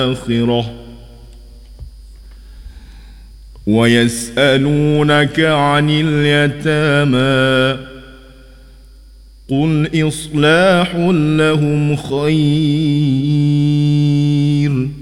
الآخرة ويسألونك عن اليتامى قل إصلاح لهم خير